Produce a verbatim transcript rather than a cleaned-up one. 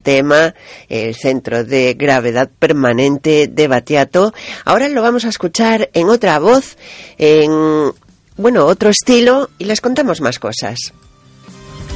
tema, el centro de gravedad permanente de Battiato. Ahora lo vamos a escuchar en otra voz, en, bueno, otro estilo, y les contamos más cosas.